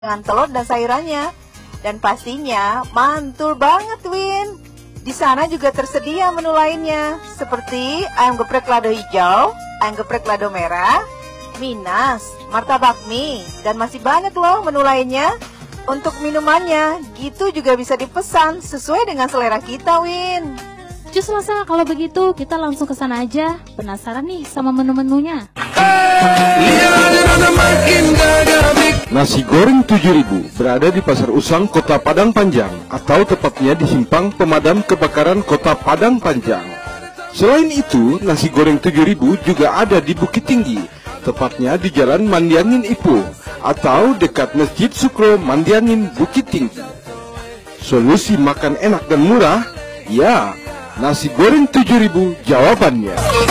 dengan telur dan sayurannya. Dan pastinya mantul banget, Win. Di sana juga tersedia menu lainnya, seperti ayam geprek lado hijau, ayam geprek lado merah, minas, martabak mie, dan masih banyak loh menu lainnya. Untuk minumannya, gitu juga bisa dipesan sesuai dengan selera kita, Win. Cus Lasa, kalau begitu kita langsung ke sana aja. Penasaran nih sama menu-menunya. Nasi goreng 7.000 berada di Pasar Usang, Kota Padang Panjang, atau tepatnya di Simpang Pemadam Kebakaran Kota Padang Panjang. Selain itu, nasi goreng 7.000 juga ada di Bukit Tinggi, tepatnya di Jalan Mandiangin Ipuh, atau dekat Masjid Sukro Mandiangin Bukit Tinggi. Solusi makan enak dan murah? Ya, nasi goreng 7.000 jawabannya.